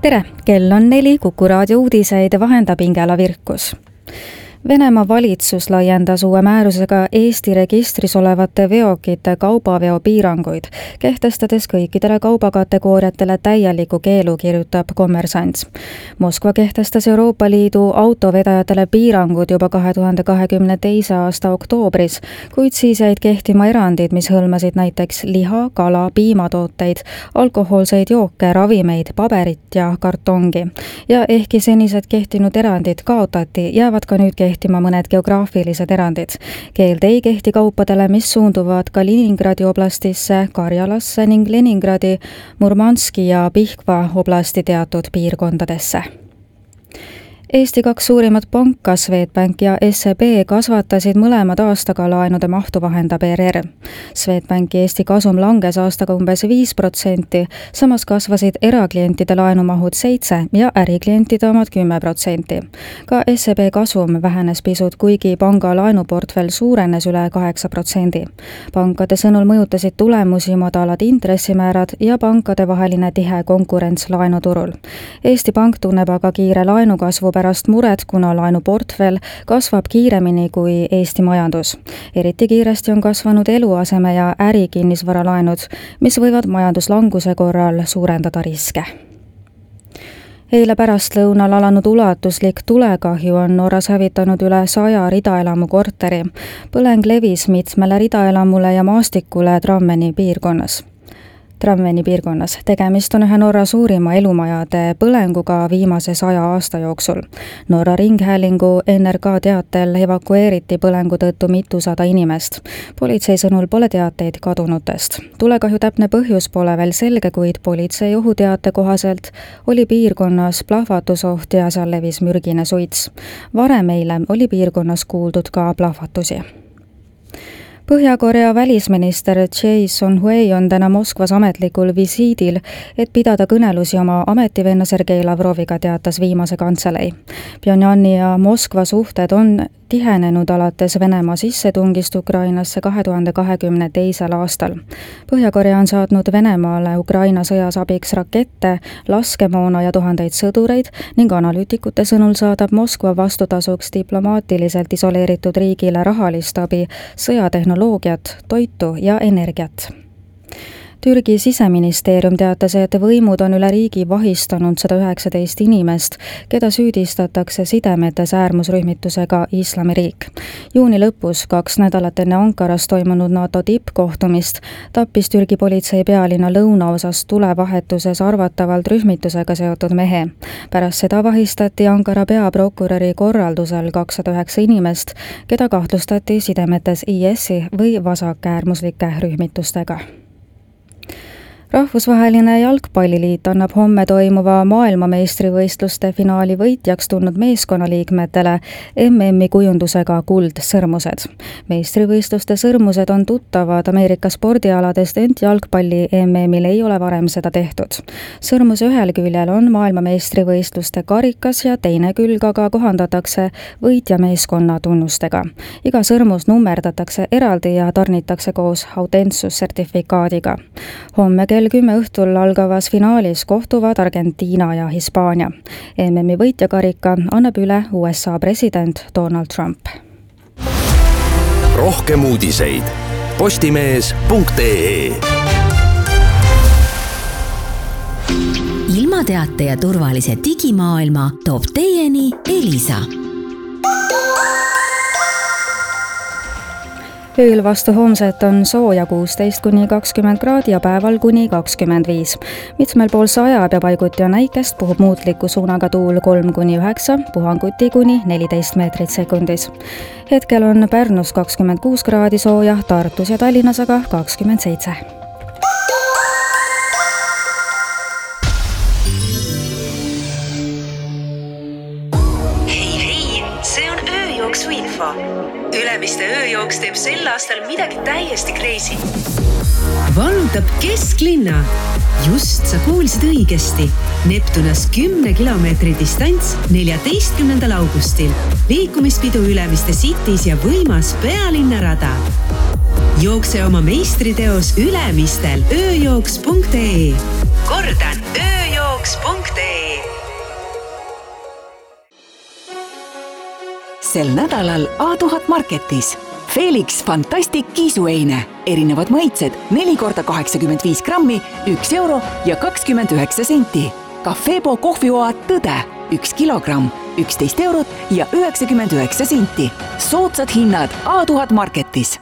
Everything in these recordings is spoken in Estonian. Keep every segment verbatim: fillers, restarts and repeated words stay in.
Tere, kell on neli, Kuku raadio uudiseid vahendab Ingela Virkus. Venemaa valitsus laiendas uue määrusega Eesti registris olevate veokite kaubaveo piiranguid, kehtestades kõikidele kaubakategooriatele täieliku keelu, kirjutab Kommersant. Moskva kehtestas Euroopa Liidu autovedajatele piirangud juba kahe tuhande kahekümne teise aasta oktoobris, kuid siis jäid kehtima erandid, mis hõlmasid näiteks liha, kala, piimatooteid, alkohoolseid jooke, ravimeid, paberit ja kartongi. Ja ehkki senised kehtinud erandid kaotati, jäävad ka nüüd kehtima mõned geograafilised erandid. Keeld ei kehti kaupadele, mis suunduvad Kaliningradi oblastisse, Karjalasse ning Leningradi, Murmanski ja Pihkva oblasti teatud piirkondadesse. Eesti kaks suurimat panka, Swedbank ja S E B, kasvatasid mõlemad aastaga laenude mahtu, vahendab E R R. Swedbanki Eesti kasum langes aastaga umbes viis protsenti, samas kasvasid eraklientide laenumahud seitse ja äriklientide omad kümme protsenti. Ka S E B kasum vähenes pisut, kuigi panga laenuportfell suurenes üle kaheksa protsendi. Pankade sõnul mõjutasid tulemusi madalad intressimäärad ja pankade vaheline tihe konkurents laenuturul. Eesti Pank tunneb aga kiire laenukasvu pärast mured, kuna laenuportfell kasvab kiiremini kui Eesti majandus. Eriti kiiresti on kasvanud eluaseme ja ärikinnisvaralaenud, mis võivad majanduslanguse korral suurendada riske. Eile pärastlõunal alanud ulatuslik tulekahju on Norras hävitanud üle saja ridaelamu korteri. Põleng levis mitmele ridaelamule ja maastikule Drammeni piirkonnas. Drammeni piirkonnas. Tegemist on ühe Norra suurima elumajade põlenguga viimase saja aasta jooksul. Norra Ringhäälingu N R K teatel evakueeriti põlengu tõttu mitusada inimest. Politsei sõnul pole teateid kadunutest. Tulekahju täpne põhjus pole veel selge, kuid politsei ohuteate kohaselt oli piirkonnas plahvatusoht ja seal levis mürgine suits. Varem eile oli piirkonnas kuuldud ka plahvatusi. Põhja-Korea välisminister Choi Son-hui on täna Moskvas ametlikul visiidil, et pidada kõnelusi oma ametivenna Sergei Lavroviga, teatas viimase kantselei. Pyongyani ja Moskva suhted on tihenenud alates Venemaa sissetungist Ukrainasse kahe tuhande kahekümne teisel aastal. Põhja-Korea on saatnud Venemaale Ukraina sõjas abiks rakette, laskemoona ja tuhandeid sõdureid ning analüütikute sõnul saadab Moskva vastutasuks diplomaatiliselt isoleeritud riigile rahalist abi, sõjatehnoloogiat, toitu ja energiat. Türgi siseministeerium teatas, et võimud on üle riigi vahistanud sada üheksateist inimest, keda süüdistatakse sidemetes äärmusrühmitusega Islamiriik. Juuni lõpus, kaks nädalat enne Ankaras toimunud NATO tippkohtumist, tappis Türgi politsei pealinna lõunaosas tulevahetuses arvatavalt rühmitusega seotud mehe. Pärast seda vahistati Ankara peaprokuröri korraldusel kakssada üheksa inimest, keda kahtlustati sidemetes I S-i või vasakäärmuslike rühmitustega. Rahvusvaheline jalgpalliliit annab homme toimuva maailmameistrivõistluste finaali võitjaks tulnud meeskonnaliikmetele M M-i kujundusega kuldsõrmused. Meistrivõistluste sõrmused on tuttavad Ameerika spordialadest, ent jalgpalli M M-il ei ole varem seda tehtud. Sõrmuse ühel küljel on maailmameistrivõistluste karikas ja teine külg aga kohandatakse võitja meeskonna tunnustega. Iga sõrmus nummerdatakse eraldi ja tarnitakse koos autentsussertifikaadiga. Homme kell kümme õhtul algavas finaalis kohtuvad Argentiina ja Hispaania. M M-i võitjakarika annab üle U S A president Donald Trump. Rohkem uudiseid postimees punkt ee. Ilmateate ja turvalise digimaailma toob teieni Elisa. Ööl vastu homset on sooja kuusteist kuni kakskümmend kraadi ja päeval kuni kakskümmend viis. Mitmel pool sajab ja paiguti on äikest, puhub muutliku suunaga tuul kolm kuni üheksa, puhanguti kuni neliteist meetrit sekundis. Hetkel on Pärnus kakskümmend kuus kraadi sooja, Tartus ja Tallinnas aga kakskümmend seitse. Hei, hei, see on ööjooksu info. Ülemiste ööjooks teeb sel aastal midagi täiesti crazy. Vallutab kesklinna. Just sa kuulsid õigesti. Neptunas kümne kilomeetri distants neljateistkümnendal augustil. Liikumispidu Ülemiste Cities ja võimas pealinnarada. Jookse oma meistriteos Ülemistel ööjooks punkt ee. kordan ööjooks punkt ee. Sel nädalal A tuhat Marketis Felix Fantastic kiisueine. Erinevad maitsed neli korda kaheksakümmend viis grammi, üks euro ja kakskümmend üheksa senti. Cafebo kohvioad Tõde, üks kilogramm, üksteist eurot ja üheksakümmend üheksa senti. Soodsad hinnad A tuhat Marketis.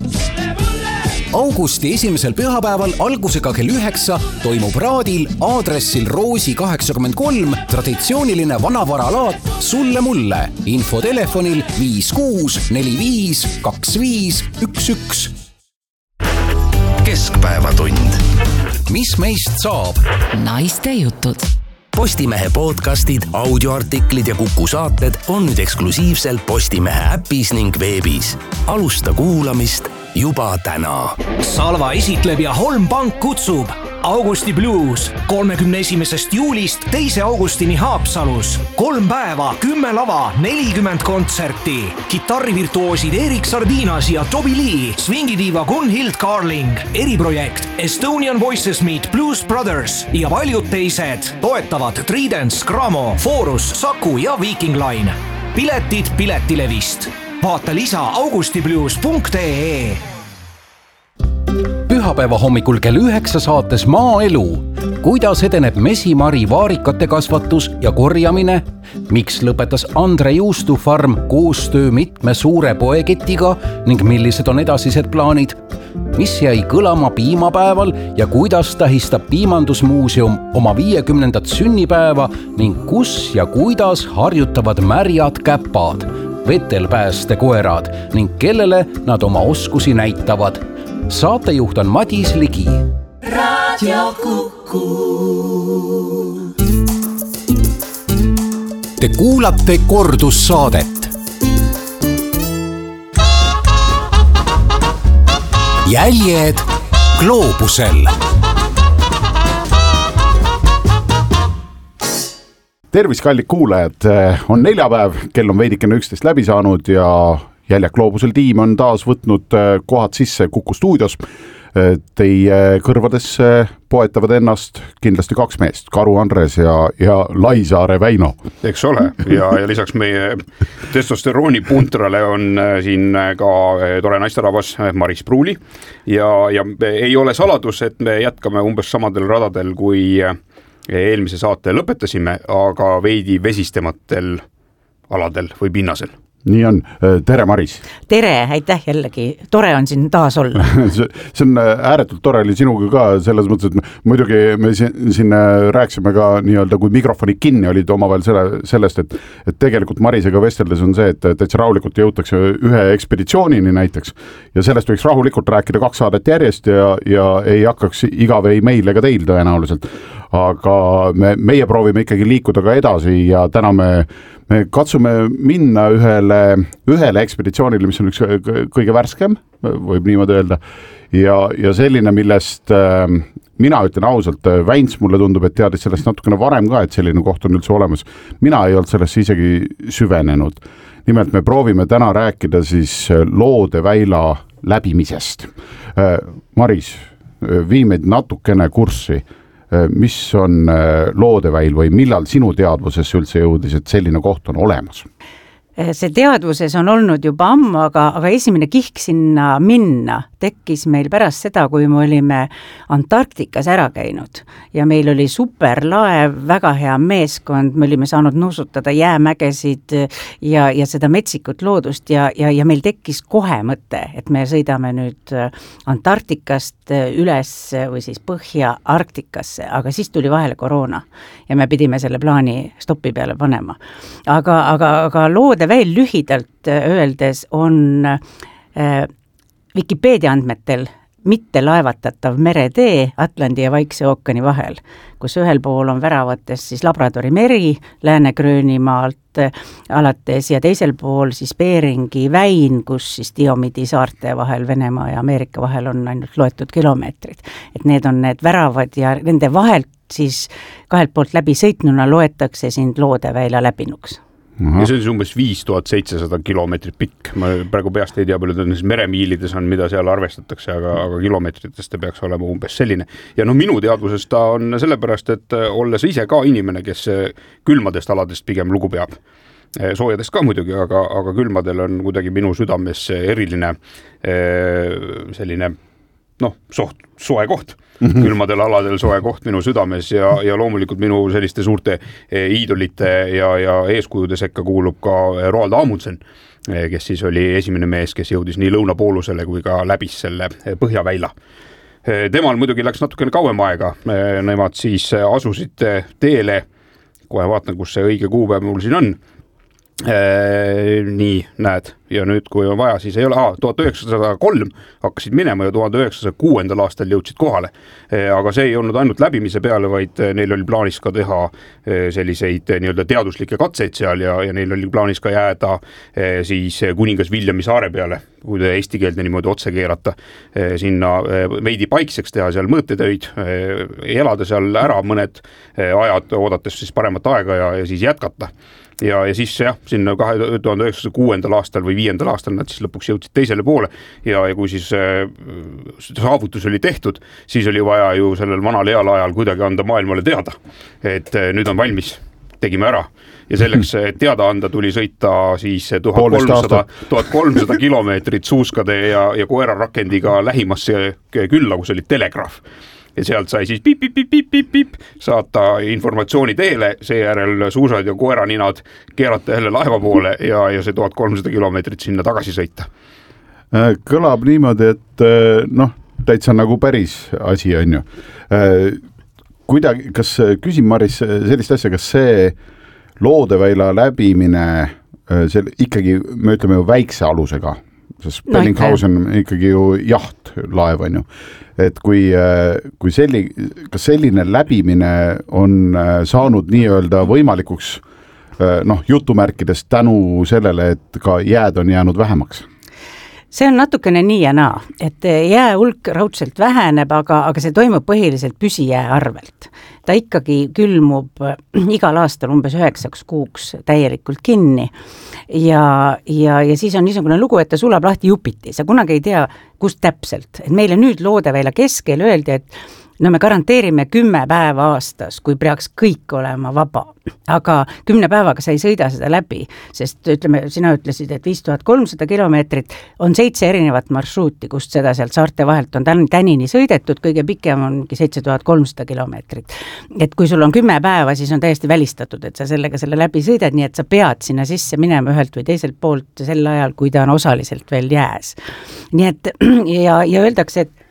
Augusti esimesel pühapäeval algusega kell üheksa toimub Raadil aadressil Roosi kaheksakümmend kolm traditsiooniline vanavaralaat Sulle mulle. Info telefonil viis kuus neli viis kaks viis üks üks. Keskpäevatund. Mis meist saab? Naiste jutud. Postimehe podcastid, audioartiklid ja Kuku saated on nüüd eksklusiivselt Postimehe äpis ning veebis. Alusta kuulamist juba täna. Salva esitleb ja Holm Pank kutsub Augusti Blues kolmekümne esimesest juulist teise augustini Haapsalus. Kolm päeva, kümme lava, nelikümmend kontserti. Kitarrivirtuoosid Erik Sardinas ja Toby Lee, swingidiiva Gunhild Carling, eriprojekt Estonian Voices Meet Blues Brothers ja paljud teised. Toetavad Tridents, Gramo, Forus, Saku ja Viking Line. Piletid Piletilevist. Vaata lisa augustiblues punkt ee. Pühapäeva hommikul kell üheksa saates Maaelu. Kuidas edeneb mesimari vaarikate kasvatus ja korjamine? Miks lõpetas Andre Juustu farm koostöö mitme suure poeketiga ning millised on edasised plaanid? Mis jäi kõlama piimapäeval ja kuidas tähistab Piimandusmuuseum oma viiekümnendat sünnipäeva ning kus ja kuidas harjutavad märjad käpad, vetelpääste koerad ning kellele nad oma oskusi näitavad. Saatejuht on Madis Ligi. Raadio Kuku. Te kuulate kordussaadet. Jäljed gloobusel. Tervis, kallid kuulajad, on neljapäev, kell on veidikene üksteist läbi saanud ja Jäljed gloobusel tiim on taas võtnud kohad sisse Kuku stuudios. Teie kõrvadesse poetavad ennast kindlasti kaks meest, Karu Andres ja, ja Laisaare Väino. Eks ole, ja, ja lisaks meie testosterooni puntrale on siin ka tore naisterabas Maris Pruuli ja, ja ei ole saladus, et me jätkame umbes samadel radadel, kui eelmise saate lõpetasime, aga veidi vesistematel aladel või pinnasel. Nii on. Tere, Maris. Tere, aitäh jällegi. Tore on siin taas olla. see, see on ääretult tore oli sinuga ka selles mõttes, et muidugi me siin, siin rääksime ka nii-öelda, kui mikrofoni kinni olid omavahel selle, sellest, et, et tegelikult Marisega vesteldes on see, et täitsa rahulikult jõutakse ühe ekspeditsioonini näiteks ja sellest võiks rahulikult rääkida kaks saadet järjest ja, ja ei hakkaks igav ei meil ega teil tõenäoliselt. Aga me, meie proovime ikkagi liikuda ka edasi ja täna me, me katsume minna ühele, ühele ekspeditsioonile, mis on üks kõige värskem, võib niimoodi öelda, ja, ja selline, millest äh, mina ütlen ausalt, Väins mulle tundub, et teadis sellest natukene varem ka, et selline koht on üldse olemas. Mina ei olnud sellest isegi süvenenud. Nimelt me proovime täna rääkida siis Loodeväila läbimisest. Äh, Maris, vii meid natukene kurssi. Mis on Loodeväil või millal sinu teadvuses üldse jõudis, et selline koht on olemas? See teadvuses on olnud juba ammu, aga, aga esimene kihk sinna minna tekkis meil pärast seda, kui me olime Antarktikas ära käinud ja meil oli super laev, väga hea meeskond, me olime saanud nuusutada jäämägesid ja, ja seda metsikut loodust ja, ja, ja meil tekkis kohe mõte, et me sõidame nüüd Antarktikast üles või siis Põhja-Arktikasse, aga siis tuli vahele koroona ja me pidime selle plaani stopi peale panema. Aga, aga, aga Loodeväil lühidalt öeldes on äh, Wikipeedia andmetel mitte laevatatav meretee Atlandi ja Vaikse ookeani vahel, kus ühel pool on väravates siis Labradori meri Lääne-Gröönimaalt alates ja teisel pool siis Beringi väin, kus siis Diomidi saarte vahel Venemaa ja Ameerika vahel on ainult loetud kilomeetrid. Et need on need väravad ja nende vahelt siis kahelt poolt läbi sõitnuna loetakse sind Loodeväila läbinuks. Aha. Ja see on siis umbes viis tuhat seitsesada kilomeetrit pikk, ma praegu peast ei tea, palju ta meremiilides on, mida seal arvestatakse, aga, aga kilomeetritest ta peaks olema umbes selline. Ja no minu teadvuses ta on sellepärast, et olles ise ka inimene, kes külmadest aladest pigem lugu peab. Soojadest ka muidugi, aga, aga külmadel on kuidagi minu südames eriline selline noh, soht, soe koht. Mm-hmm. Külmadel aladel soe koht minu südames ja, ja loomulikult minu selliste suurte iidolite ja, ja eeskujude sekka kuulub ka Roald Amundsen, kes siis oli esimene mees, kes jõudis nii lõunapoolusele kui ka läbis selle põhjaväila. Temal muidugi läks natukene kauem aega, nemad siis asusid teele, kohe vaatan, kus see õige kuupäev mul siin on. Ee, nii, näed, ja nüüd kui on vaja, siis ei ole, aa, tuhat üheksasada kolm hakkasid minema ja tuhat üheksasada kuus aastal jõudsid kohale. Ee, aga see ei olnud ainult läbimise peale, vaid neil oli plaanis ka teha selliseid nii-öelda teaduslikke katseid seal ja, ja neil oli plaanis ka jääda siis kuningas Viljami saare peale, kui te eesti keelde niimoodi otse keerata, sinna veidi paikseks teha seal mõõtetöid, elada seal ära mõned ajad, oodates siis paremat aega ja, ja siis jätkata. Ja, ja siis jah, sinna kahe tuhande üheksasaja kuus aastal või viiendal aastal nad siis lõpuks jõudsid teisele poole ja, ja kui siis äh, saavutus oli tehtud, siis oli vaja ju sellel vanal heal ajal kuidagi anda maailmale teada, et äh, nüüd on valmis, tegime ära. Ja selleks teada anda tuli sõita siis tuhat kolmsada kilomeetrit suuskade ja, ja koerarakendiga lähimasse külla, kus oli telegraaf. Ja sealt sai siis pip, pip, pip, pip, pip, pip, saata informatsiooni teele, seejärel suusad ja koeraninad keerata jälle laeva poole ja, ja see tuhat kolmsada kilomeetrit sinna tagasi sõita. Kõlab niimoodi, et noh, täitsa nagu päris asi on ju. Kuidagi, kas küsin Maris sellist asja, kas see Loodeväila läbimine selle, ikkagi, me ütleme ju väikse alusega, sest Bellinghausen on ikkagi ju jaht laev on ju. Et kui, kui selli, kas selline läbimine on saanud nii-öelda võimalikuks noh, jutumärkides tänu sellele, et ka jääd on jäänud vähemaks? See on natukene nii ja naa, et jää hulk raudselt väheneb, aga, aga see toimub põhiliselt püsijää arvelt. Ta ikkagi külmub igal aastal umbes üheksaks kuuks täielikult kinni ja, ja, ja siis on niisugune lugu, et ta sulab lahti jupiti. Sa kunagi ei tea, kust täpselt. Et meile nüüd Loodeväila keskel öeldi, et no me garanteerime kümme päeva aastas, kui peaks kõik olema vaba. Aga kümne päevaga sa ei sõida seda läbi, sest ütleme, sina ütlesid, et viis tuhat kolmsada kilomeetrit on seitse erinevat marsruuti, kust seda sealt saarte vahelt on tänini sõidetud, kõige pikem ongi seitse tuhat kolmsada kilomeetrit. Et kui sul on kümme päeva, siis on täiesti välistatud, et sa sellega selle läbi sõidad, nii et sa pead sinna sisse minema ühelt või teiselt poolt sel ajal, kui ta on osaliselt veel jääs. Nii et ja, ja öeldakse, et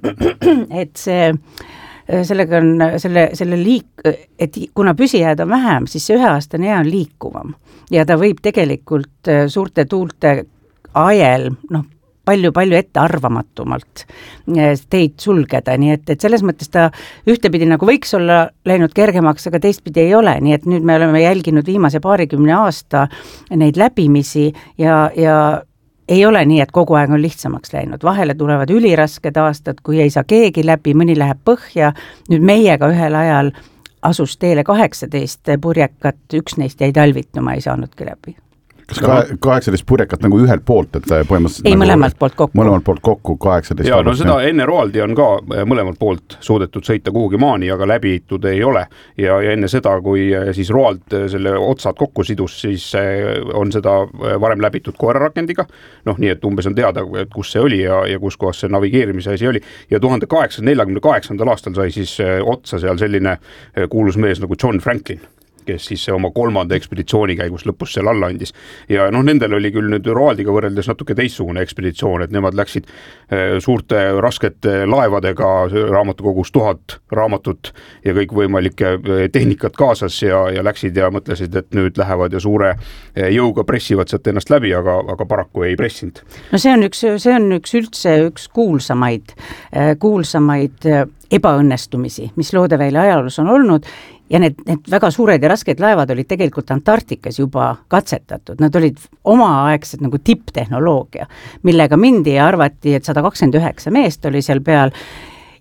et see sellega on selle, selle liik, et kuna püsijääd on vähem, siis see üheaastane jää on liikuvam ja ta võib tegelikult suurte tuulte ajel noh, palju-palju ette arvamatumalt teid sulgeda, nii et, et selles mõttes ta ühtepidi nagu võiks olla läinud kergemaks, aga teistpidi ei ole, nii et nüüd me oleme jälginud viimase paarikümne aasta neid läbimisi ja, ja ei ole nii, et kogu aeg on lihtsamaks läinud. Vahele tulevad ülirasked aastad, kui ei saa keegi läbi, mõni läheb põhja. Nüüd meiega ühel ajal asus teele kaheksateist purjekat, üks neist jäi talvituma, ei saanudki läbi. Kas kaheksateist purjekat nagu ühelt poolt, et põhimõtteliselt ei, nagu mõlemalt poolt kokku. Mõlemalt poolt kokku kaheksateist. Ja no seda enne Roaldi on ka mõlemalt poolt suudetud sõita kuhugi maani, aga läbitud ei ole. Ja, ja enne seda, kui siis Roald selle otsad kokku sidus, siis on seda varem läbitud koerarakendiga. Noh, nii et umbes on teada, kus see oli ja, ja kus kohas see navigeerimise asi oli. Ja tuhande kaheksasada neljakümne kaheksandal aastal sai siis otsa seal selline kuulus mees nagu John Franklin, kes siis oma kolmanda ekspeditsiooni käigus lõpus seal alla andis. Ja noh, nendel oli küll nüüd Roaldiga võrreldes natuke teistsugune ekspeditsioon, et nemad läksid suurte raskete laevadega raamatukogus tuhat raamatut ja kõik võimalike tehnikat kaasas ja, ja läksid ja mõtlesid, et nüüd lähevad ja suure jõuga pressivad sealt ennast läbi, aga, aga paraku ei pressinud. No see on üks, see on üks üldse üks kuulsamaid, kuulsamaid ebaõnnestumisi, mis Loodeväila ajaloos on olnud. Ja need, need väga suured ja rasked laevad olid tegelikult Antarktikas juba katsetatud. Nad olid omaaegsed nagu tipptehnoloogia, millega mindi ja arvati, et sada kakskümmend üheksa meest oli seal peal.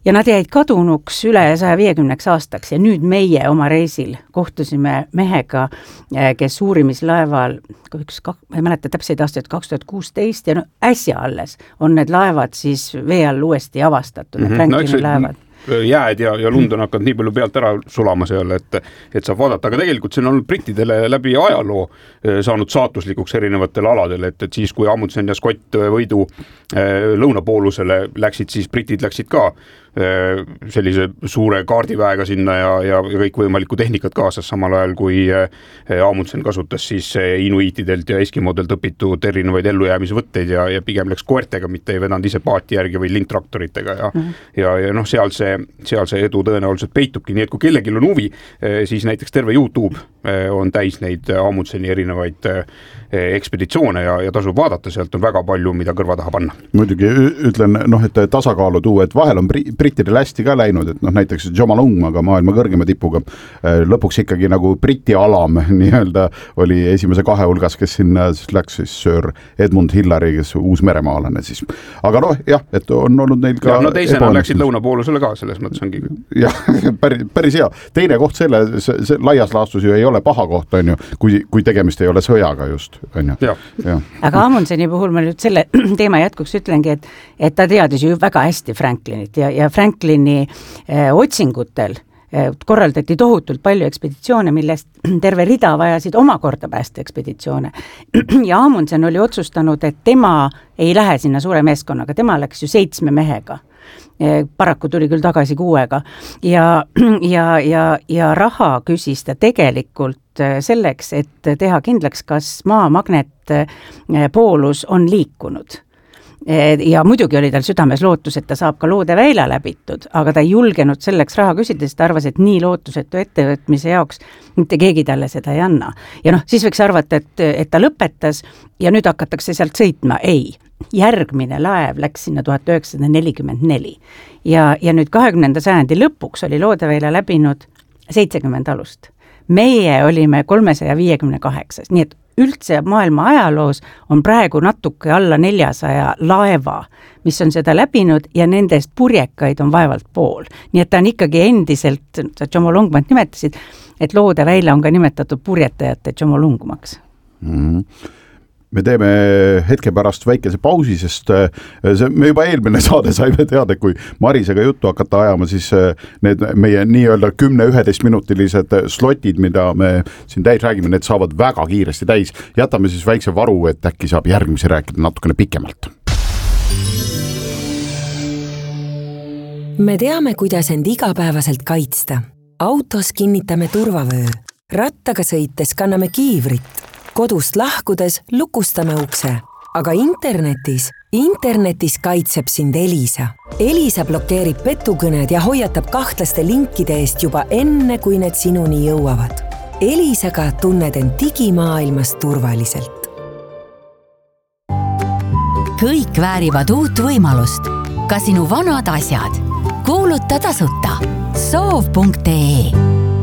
ja nad jäid kadunuks üle saja viiekümneks aastaks ja nüüd meie oma reisil kohtusime mehega, kes uurimislaeval, üks, ma ei mäleta täpseid aastaid, kaks tuhat kuusteist ja no äsja alles on need laevad siis vee all uuesti avastatud, mm -hmm. Franklini no, laevad. Jääd ja, ja lund on hakanud nii palju pealt ära sulama seal, et, et saab vaadata, aga tegelikult see on olnud brittidele läbi ajaloo saanud saatuslikuks erinevatele aladele, et, et siis kui Amundsen ja Scott võidu lõunapoolusele läksid, siis britid läksid ka sellise suure kaardiväega sinna ja, ja kõikvõimalikku tehnikat kaasas, samal ajal kui Amundsen kasutas siis inuiitidelt ja eskimodelt õpitud erinevaid ellujäämise võtteid ja, ja pigem läks koertega, mitte ei vedanud ise paati järgi või lingtraktoritega ja, mm -hmm. ja, ja noh, seal see, seal see edu tõenäoliselt peitubki, nii et kui kellelgi on huvi, siis näiteks terve YouTube on täis neid Amundseni erinevaid ekspeditsioone ja, ja tasub vaadata, sealt on väga palju, mida kõrva taha panna. Muidugi ütlen, noh, et tasakaalu tuua, et vahel on brittidel hästi ka läinud, et noh, näiteks Jomalungmaga maailma kõrgema tipuga lõpuks ikkagi nagu Briti alam nii-öelda oli esimese kahe hulgas, kes sinna siis läks siis Sir Edmund Hillary, kes uusmeremaalane siis. Aga noh, jah, et on olnud neil ka... Ja, no teisena läksid lõunapoolusele ka, selles mõttes ongi. Jah, päris, päris hea. Teine koht selle, see, see laias laastus ju ei ole paha koht, on ju, kui, kui tegemist ei ole sõjaga just, on ju. Ja. Ja. Aga Amundseni puhul ma nüüd selle teema jätkuks ütlengi, et, et ta teadis ju väga hästi Franklinit ja, ja Franklini eh, otsingutel eh, korraldati tohutult palju ekspeditsioone, millest terve rida vajasid omakorda päästeekspeditsioone. Ja Amundsen oli otsustanud, et tema ei lähe sinna suure meeskonnaga, tema läks ju seitsme mehega. Paraku tuli küll tagasi kuuega ja, ja, ja, ja raha küsis ta tegelikult selleks, et teha kindlaks, kas maa magnetpoolus on liikunud. Ja muidugi oli tal südames lootus, et ta saab ka Loodeväila läbitud, aga ta ei julgenud selleks raha küsida, sest ta arvas, et nii lootusetu ettevõtmise jaoks mitte keegi talle seda ei anna. Ja noh, siis võiks arvata, et, et ta lõpetas ja nüüd hakatakse sealt sõitma. Ei, järgmine laev läks sinna tuhat üheksasada nelikümmend neli ja, ja nüüd kahekümnenda sajandi lõpuks oli Loodeväila läbinud seitsekümmend alust. Meie olime kolmesaja viiekümne kaheksas, nii et üldse maailma ajaloos on praegu natuke alla neljasaja laeva, mis on seda läbinud ja nendest purjekaid on vaevalt pool. Nii et ta on ikkagi endiselt, sa Jomolungmat nimetasid, et Loodeväila on ka nimetatud purjetajate Jomolungmaks. Mm-hmm. Me teeme hetke pärast väikese pausi, sest see, me juba eelmine saade saime teada, kui Marisega juttu hakata ajama, siis need meie nii-öelda kümne-üheteist minutilised slotid, mida me siin täis räägime, need saavad väga kiiresti täis. Jätame siis väikse varu, et äkki saab järgmisi rääkida natukene pikemalt. Me teame, kuidas end igapäevaselt kaitsta. Autos kinnitame turvavöö. Rattaga sõites kanname kiivrit. Kodust lahkudes lukustame ukse, aga internetis, internetis kaitseb sind Elisa. Elisa blokeerib petukõned ja hoiatab kahtlaste linkide eest juba enne, kui need sinuni jõuavad. Elisaga tunned end digimaailmas turvaliselt. Kõik väärivad uut võimalust. Ka sinu vanad asjad. Kuuluta tasuta. soov punkt ee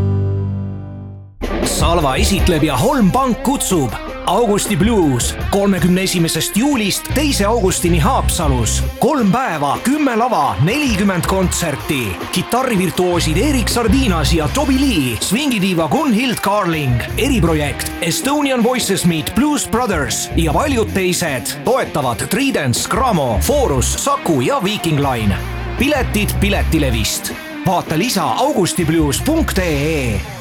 Salva esitleb ja Holm Pank kutsub Augusti Blues kolmekümne esimesest juulist teise augustini Haapsalus. Kolm päeva, kümme lava, nelikümmend kontserti. Kitarrivirtuoosid Erik Sardinas ja Toby Lee, swingidiiva Gunhild Carling, eriprojekt Estonian Voices Meet Blues Brothers ja paljud teised toetavad Tridents, Gramo, Forus, Saku ja Viking Line. Piletid Piletilevist. Vaata lisa augustiblues punkt ee